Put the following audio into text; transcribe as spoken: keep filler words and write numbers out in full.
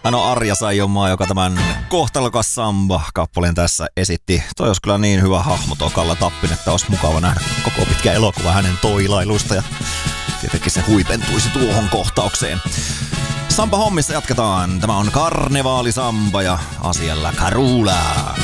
Hän on Arja Saijonmaa, joka tämän Kohtalokas Samba-kappaleen tässä esitti. Toi olisi kyllä niin hyvä hahmo tuo Kalla Tappin, että olisi mukava nähdä koko pitkä elokuva hänen toilailuista. Ja tietenkin se huipentuisi tuohon kohtaukseen. Samba-hommissa jatketaan. Tämä on Karnevaalisamba ja asialla Karula.